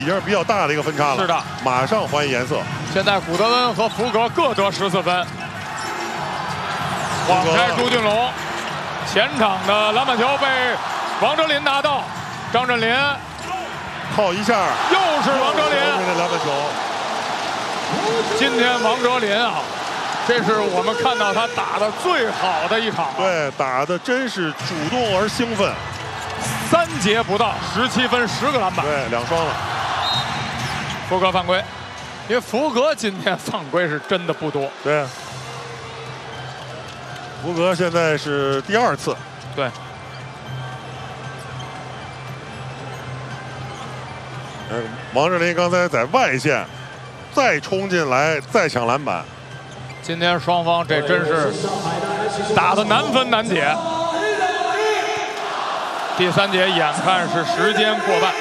已经是比较大的一个分差了。 是的， 马上还原颜色。 现在古德温和福格各得14分。晃开朱俊龙，前场的篮板球被王哲林拿到，张镇麟靠一下， 又是王哲林的篮板球。 今天王哲林啊，这是我们看到他打的最好的一场。 对，打的真是主动而兴奋。 3节不到，17分10个篮板。 对，2双了。 福格犯规，因为福格今天犯规是真的不多。 对。福格现在是第2次。 对。 王哲林刚才在外线再冲进来，再抢篮板。 今天双方这真是打得难分难解。第3节眼看是时间过半。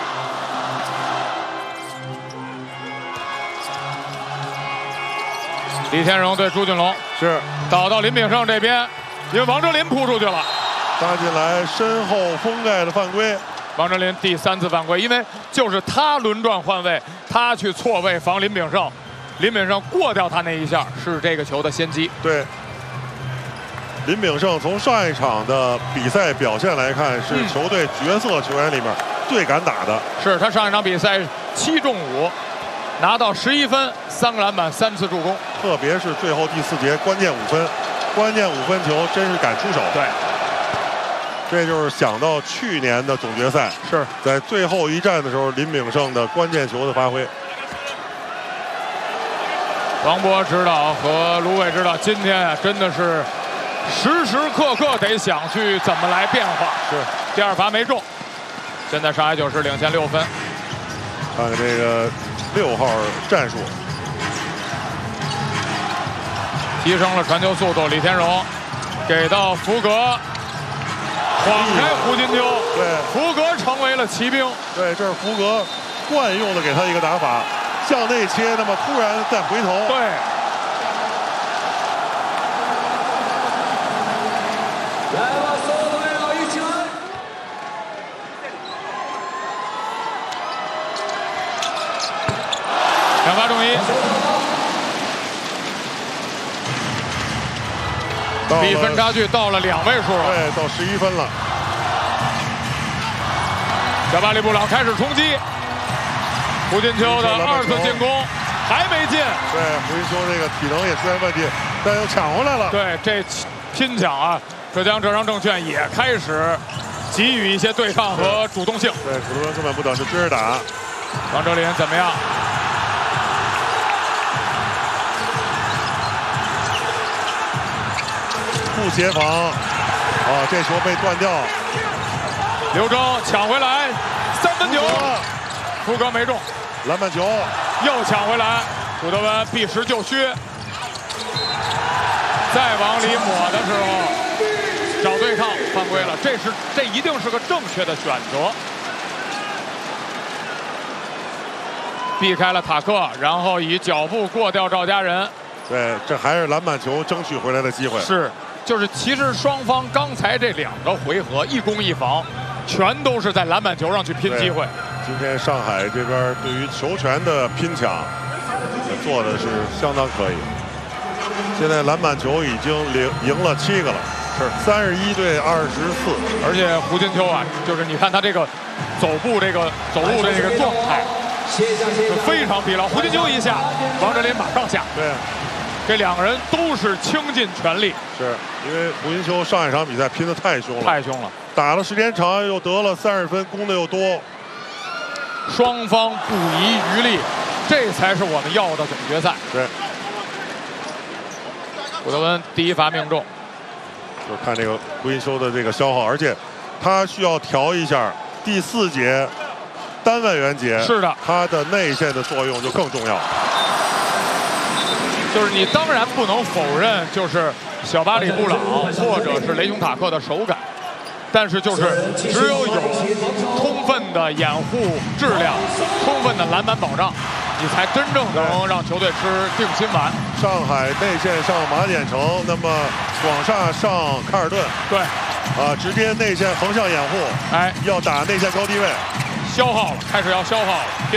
李天荣对朱俊龙是倒到林炳胜这边，因为王哲林扑出去了， 搭进来身后封盖的犯规。 王哲林第3次犯规，因为就是他轮转换位，他去错位防林炳胜，林炳胜过掉他那一下是这个球的先机。 对，林炳胜从上一场的比赛表现来看，是球队角色球员里面最敢打的。 是他上一场比赛7中5。拿到11分，3个篮板，3次助攻。 特别是最后第4节关键5分，关键5分球真是敢出手。 对， 这就是想到去年的总决赛， 是在最后一战的时候，林炳胜的关键球的发挥。 王博指导和卢伟指导，今天啊真的是时时刻刻得想去怎么来变化。 是， 第2罚没中，现在上海9市领先6分。 看看这个6号战术， 提升了传球速度。李天荣给到福格，晃开胡金秋， 对， 福格成为了骑兵。 对，这是福格惯用的给他一个打法，向内切，那么突然再回头。 对。2罚中1，比分差距到了2位数了。 对，到11分了。 小巴里布朗开始冲击，胡金秋的2次进攻还没进。 对，胡金秋这个体能也出现问题，但又抢回来了。 对，这拼抢啊，浙江浙商证券也开始给予一些对抗和主动性。 对，古德温根本不等，就追着打。 王哲林怎么样？ 不协防，这球被断掉。 刘铮抢回来，3分球，福格没中， 篮板球又抢回来，古德温避实就虚，再往里抹的时候找对抗犯规了，这一定是个正确的选择，避开了塔克，然后以脚步过掉赵家人。 对，这还是篮板球争取回来的机会。 是。就是其实双方刚才这2个回合1攻1防，全都是在篮板球上去拼机会。 今天上海这边对于球权的拼抢做的是相当可以。现在篮板球已经赢了7个了，是31对24。 而且胡金秋啊，就是你看他这个走路的这个状态，非常疲劳。胡金秋一下，王哲林马上下。 对。 这2个人都是倾尽全力， 是因为胡金秋上一场比赛拼得太凶了， 太凶了， 打了时间长，又得了30分，攻的又多， 双方不遗余力，这才是我们要的总决赛。 对， 古德温第1罚命中， 就看这个胡金秋的这个消耗，而且他需要调一下第4节单外援节， 是的， 他的内线的作用就更重要。 就是你当然不能否认，就是小巴里布朗或者是雷雄塔克的手感，但是就是只有充分的掩护质量，充分的篮板保障，你才真正能让球队吃定心丸。 上海内线上马典成，那么广厦上卡尔顿， 对， 直接内线横向掩护， 哎， 要打内线高低位。 消耗了，开始要消耗了。